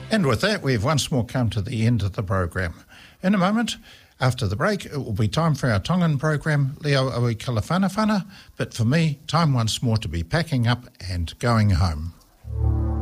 And with that, we've once more come to the end of the program. In a moment, after the break, it will be time for our Tongan program, Leo Aui Kalawhanawhana, but for me, time once more to be packing up and going home.